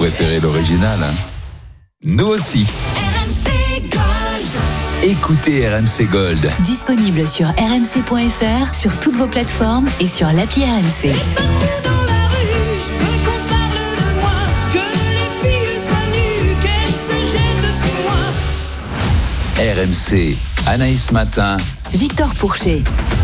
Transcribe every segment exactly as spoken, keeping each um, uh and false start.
préférez l'original, hein? Nous aussi. R M C Gold. Écoutez R M C Gold. Disponible sur r m c point f r, sur toutes vos plateformes et sur l'appli R M C. Partout dans la rue, je veux qu'on parle de moi, que les filles soient nues, qu'elles se jettent sur moi. R M C, Anaïs Matin. Victor Pourchet.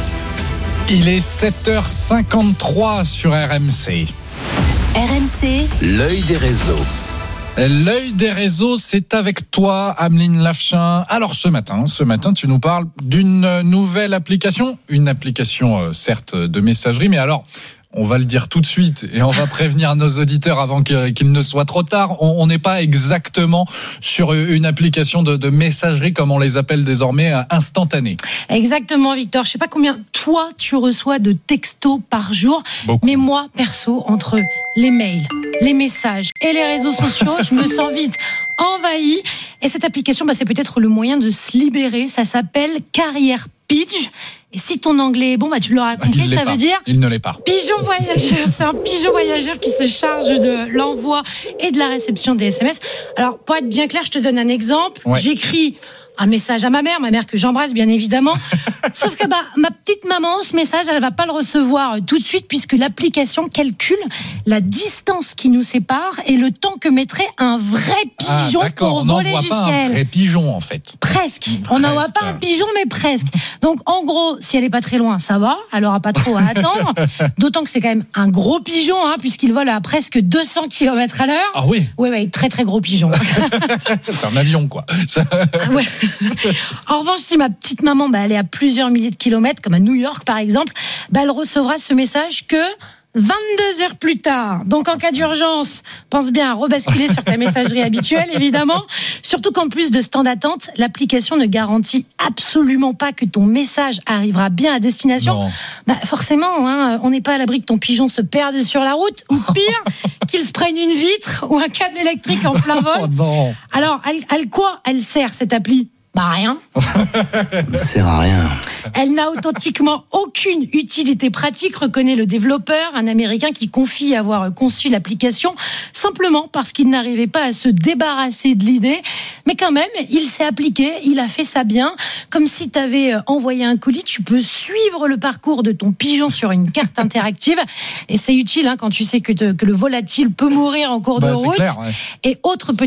Il est sept heures cinquante-trois sur R M C. R M C, L'œil des réseaux. L'œil des réseaux, c'est avec toi, Ameline Lafchin. Alors ce matin, ce matin, tu nous parles d'une nouvelle application, une application euh, certes de messagerie, mais alors on va le dire tout de suite et on va prévenir nos auditeurs avant qu'il ne soit trop tard. On n'est pas exactement sur une application de, de messagerie comme on les appelle désormais instantanée. Exactement, Victor. Je sais pas combien toi tu reçois de textos par jour, Beaucoup. mais moi perso, entre les mails, les messages et les réseaux sociaux, je me sens vite envahie. Et cette application, bah, c'est peut-être le moyen de se libérer. Ça s'appelle Carrière Pidge. Et si ton anglais est bon, bah, tu l'auras compris, Il ça pas. veut dire Il ne l'est pas. pigeon voyageur. C'est un pigeon voyageur qui se charge de l'envoi et de la réception des S M S. Alors, pour être bien clair, je te donne un exemple. Ouais. J'écris un message à ma mère, ma mère que j'embrasse bien évidemment. Sauf que bah, ma petite maman, ce message, elle va pas le recevoir tout de suite puisque l'application calcule la distance qui nous sépare et le temps que mettrait un vrai pigeon ah, d'accord, pour on voler n'envoie jusqu'à pas un elle. vrai pigeon en fait. Presque. On n'envoie Presque. pas un pigeon, mais presque. Donc, en gros, si elle est pas très loin, ça va. Elle aura pas trop à attendre. D'autant que c'est quand même un gros pigeon, hein, puisqu'il vole à presque deux cents kilomètres à l'heure. Ah oui, Oui, oui, très très gros pigeon. c'est un avion quoi. Ça- Ah ouais. En revanche, si ma petite maman, bah, elle est à plusieurs milliers de kilomètres, comme à New York par exemple, bah, elle recevra ce message que vingt-deux heures plus tard. Donc en cas d'urgence, pense bien à rebasculer sur ta messagerie habituelle, évidemment. Surtout qu'en plus de ce temps d'attente, l'application ne garantit absolument pas que ton message arrivera bien à destination. Non. Bah, forcément, hein, on n'est pas à l'abri que ton pigeon se perde sur la route, ou pire, qu'il se prenne une vitre ou un câble électrique en plein vol. Oh non. Alors, elle, elle quoi elle sert cette appli? Bah rien. Ça sert à rien. Elle n'a authentiquement aucune utilité pratique, reconnaît le développeur, un Américain qui confie avoir conçu l'application simplement parce qu'il n'arrivait pas à se débarrasser de l'idée. Mais quand même, il s'est appliqué, il a fait ça bien. Comme si tu avais envoyé un colis, tu peux suivre le parcours de ton pigeon sur une carte interactive. Et c'est utile hein, quand tu sais que, te, que le volatile peut mourir en cours Bah, de c'est route. clair, ouais. Et autre